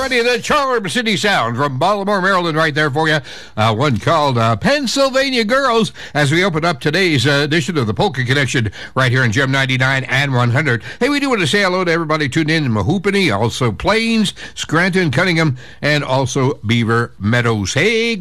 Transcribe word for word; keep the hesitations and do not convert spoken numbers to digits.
Already the Charm City Sound from Baltimore, Maryland, right there for you. Uh, one called uh, Pennsylvania Girls, as we open up today's uh, edition of the Polka Connection right here in Gem ninety-nine and one hundred. Hey, we do want to say hello to everybody tuned in in Mahoopany, also Plains, Scranton, Cunningham, and also Beaver Meadows. Hey,